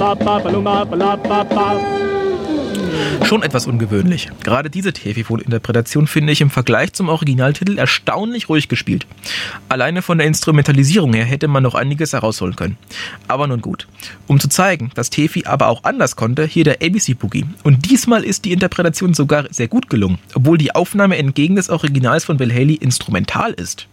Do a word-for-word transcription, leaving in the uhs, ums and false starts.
Schon etwas ungewöhnlich. Gerade diese Teefifon-Interpretation finde ich im Vergleich zum Originaltitel erstaunlich ruhig gespielt. Alleine von der Instrumentalisierung her hätte man noch einiges herausholen können. Aber nun gut. Um zu zeigen, dass Tefi aber auch anders konnte, hier der A B C Boogie. Und diesmal ist die Interpretation sogar sehr gut gelungen, obwohl die Aufnahme entgegen des Originals von Bill Haley instrumental ist.